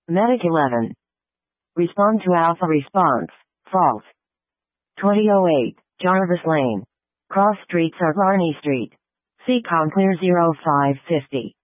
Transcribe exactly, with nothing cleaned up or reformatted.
Medic eleven. Respond to Alpha response. False. twenty oh eight, Jarvis Lane. Cross streets are Barney Street. C COM clear zero five fifty.